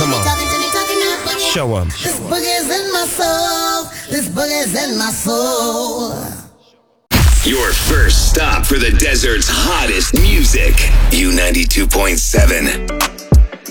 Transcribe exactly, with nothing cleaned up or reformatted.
Come on. Show 'em. This boogie's in my soul. This boogie's in my soul. Your first stop for the desert's hottest music. U ninety-two point seven.